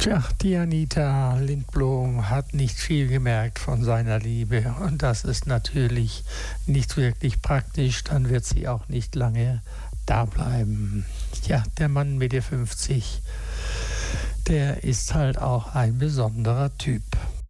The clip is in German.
Tja, die Anita Lindblom hat nicht viel gemerkt von seiner Liebe und das ist natürlich nicht wirklich praktisch, dann wird sie auch nicht lange da bleiben. Ja, der Mann Mitte 50, der ist halt auch ein besonderer Typ.